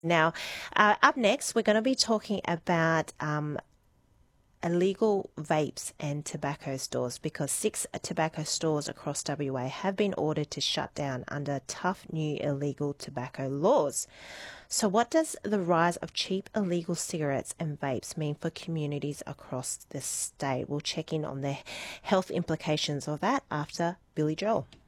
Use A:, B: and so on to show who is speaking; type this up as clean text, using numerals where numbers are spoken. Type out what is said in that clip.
A: Now, up next, we're going to be talking about illegal vapes and tobacco stores because 6 tobacco stores across WA have been ordered to shut down under tough new illegal tobacco laws. So, what does the rise of cheap illegal cigarettes and vapes mean for communities across the state? We'll check in on the health implications of that after Billy Joel.